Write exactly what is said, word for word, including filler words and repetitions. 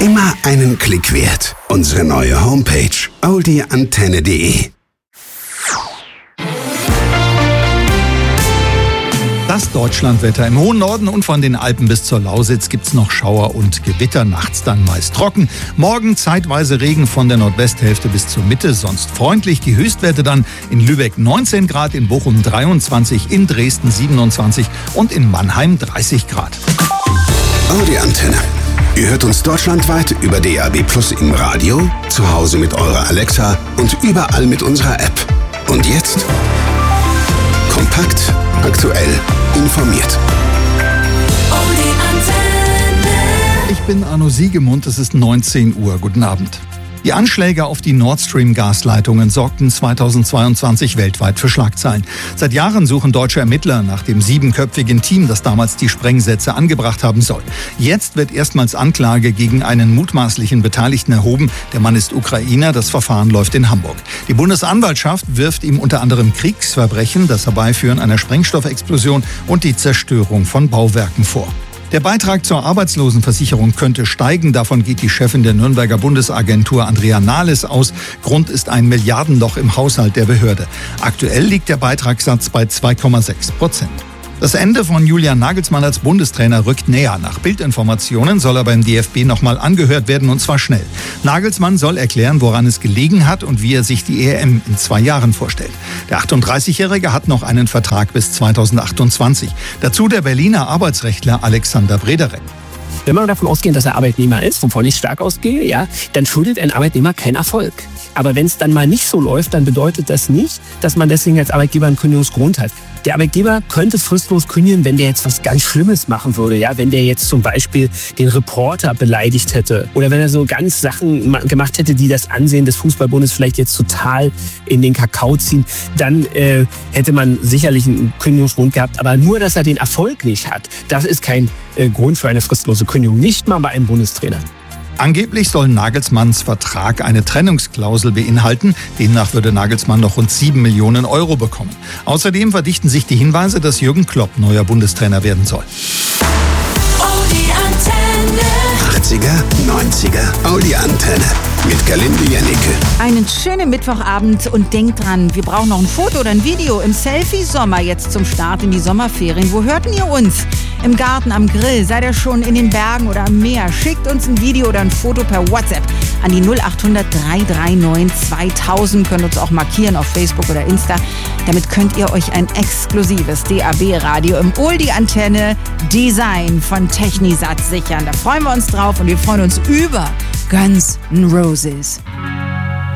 Immer einen Klick wert. Unsere neue Homepage oldie antenne punkt de. Das Deutschlandwetter. Im hohen Norden und von den Alpen bis zur Lausitz gibt's noch Schauer und Gewitter, nachts dann meist trocken. Morgen zeitweise Regen von der Nordwesthälfte bis zur Mitte, sonst freundlich. Die Höchstwerte dann in Lübeck neunzehn Grad, in Bochum dreiundzwanzig, in Dresden siebenundzwanzig und in Mannheim dreißig Grad. Oldie Antenne. Ihr hört uns deutschlandweit über D A B Plus im Radio, zu Hause mit eurer Alexa und überall mit unserer App. Und jetzt kompakt, aktuell, informiert. Ich bin Arno Siegemund, es ist neunzehn Uhr. Guten Abend. Die Anschläge auf die Nord Stream-Gasleitungen sorgten zweitausendzweiundzwanzig weltweit für Schlagzeilen. Seit Jahren suchen deutsche Ermittler nach dem siebenköpfigen Team, das damals die Sprengsätze angebracht haben soll. Jetzt wird erstmals Anklage gegen einen mutmaßlichen Beteiligten erhoben. Der Mann ist Ukrainer, das Verfahren läuft in Hamburg. Die Bundesanwaltschaft wirft ihm unter anderem Kriegsverbrechen, das Herbeiführen einer Sprengstoffexplosion und die Zerstörung von Bauwerken vor. Der Beitrag zur Arbeitslosenversicherung könnte steigen. Davon geht die Chefin der Nürnberger Bundesagentur Andrea Nahles aus. Grund ist ein Milliardenloch im Haushalt der Behörde. Aktuell liegt der Beitragssatz bei zwei Komma sechs Prozent. Das Ende von Julian Nagelsmann als Bundestrainer rückt näher. Nach Bildinformationen soll er beim D F B nochmal angehört werden, und zwar schnell. Nagelsmann soll erklären, woran es gelegen hat und wie er sich die E M in zwei Jahren vorstellt. Der achtunddreißigjährige hat noch einen Vertrag bis zweitausendachtundzwanzig. Dazu der Berliner Arbeitsrechtler Alexander Brederek. Wenn wir davon ausgehen, dass er Arbeitnehmer ist, wovon ich stark ausgehe, ja, dann schuldet ein Arbeitnehmer keinen Erfolg. Aber wenn es dann mal nicht so läuft, dann bedeutet das nicht, dass man deswegen als Arbeitgeber einen Kündigungsgrund hat. Der Arbeitgeber könnte fristlos kündigen, wenn der jetzt was ganz Schlimmes machen würde. Ja, wenn der jetzt zum Beispiel den Reporter beleidigt hätte oder wenn er so ganz Sachen gemacht hätte, die das Ansehen des Fußballbundes vielleicht jetzt total in den Kakao ziehen, dann äh, hätte man sicherlich einen Kündigungsgrund gehabt. Aber nur, dass er den Erfolg nicht hat, das ist kein äh, Grund für eine fristlose Kündigung. Nicht mal bei einem Bundestrainer. Angeblich soll Nagelsmanns Vertrag eine Trennungsklausel beinhalten. Demnach würde Nagelsmann noch rund sieben Millionen Euro bekommen. Außerdem verdichten sich die Hinweise, dass Jürgen Klopp neuer Bundestrainer werden soll. achtziger, neunziger, Oldie Antenne mit Galinde Jennecke. Einen schönen Mittwochabend und denkt dran, wir brauchen noch ein Foto oder ein Video im Selfie-Sommer jetzt zum Start in die Sommerferien. Wo hörten ihr uns? Im Garten, am Grill, seid ihr schon in den Bergen oder am Meer? Schickt uns ein Video oder ein Foto per WhatsApp an die null acht hundert drei drei neun zweitausend. Könnt uns auch markieren auf Facebook oder Insta. Damit könnt ihr euch ein exklusives D A B-Radio im Oldie-Antenne-Design von Technisat sichern. Da freuen wir uns drauf und wir freuen uns über Guns N' Roses.